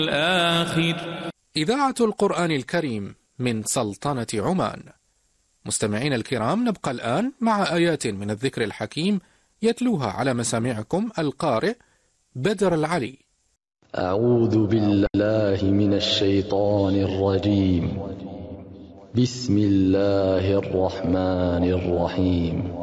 الآخر. إذاعة القرآن الكريم من سلطنة عمان. مستمعين الكرام، نبقى الآن مع آيات من الذكر الحكيم يتلوها على مسامعكم القارئ بدر العلي. أعوذ بالله من الشيطان الرجيم. بسم الله الرحمن الرحيم.